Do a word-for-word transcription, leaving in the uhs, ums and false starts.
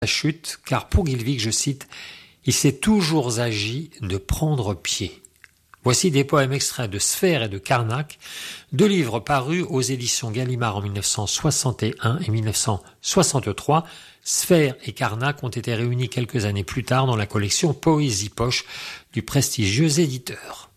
la chute, car pour Guilvig, je cite, « Il s'est toujours agi de prendre pied ». Voici des poèmes extraits de Sphère et de Carnac, deux livres parus aux éditions Gallimard en mille neuf cent soixante et un et mille neuf cent soixante-trois. Sphère et Carnac ont été réunis quelques années plus tard dans la collection Poésie Poche du prestigieux éditeur.